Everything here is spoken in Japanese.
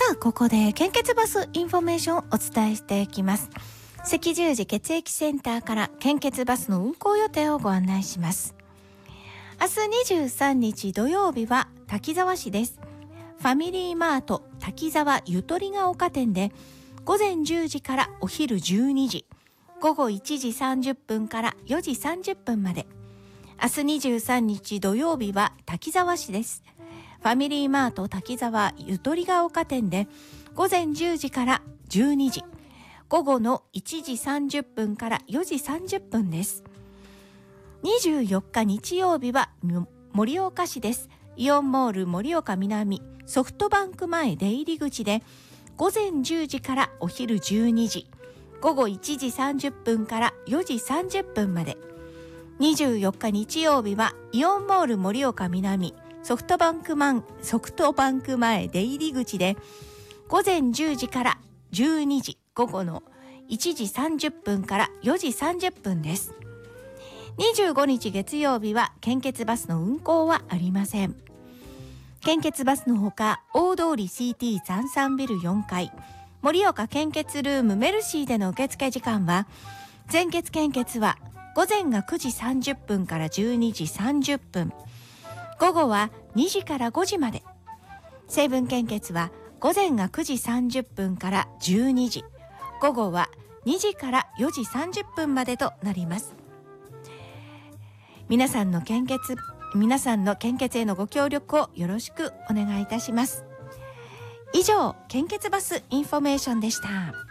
あここで献血バスインフォメーションをお伝えしていきます。赤十字血液センターから献血バスの運行予定をご案内します。明日23日土曜日は滝沢市です。ファミリーマート滝沢ゆとりが丘店で午前10時からお昼12時、午後1時30分から4時30分まで。明日23日土曜日は滝沢市です。ファミリーマート滝沢ゆとりが丘店で午前10時から12時、午後の1時30分から4時30分です。24日日曜日は盛岡市です。イオンモール盛岡南ソフトバンク前出入り口で午前10時からお昼12時、午後1時30分から4時30分まで。24日日曜日はイオンモール盛岡南ソフトバンク前出入り口で午前10時から12時、午後の1時30分から4時30分です。25日月曜日は献血バスの運行はありません。献血バスのほか大通り CT 残産ビル4階盛岡献血ルームメルシーでの受付時間は、全血献血は午前が9時30分から12時30分、午後は2時から5時まで。成分献血は午前が9時30分から12時、午後は2時から4時30分までとなります。皆さんの献血へのご協力をよろしくお願いいたします。以上、献血バスインフォメーションでした。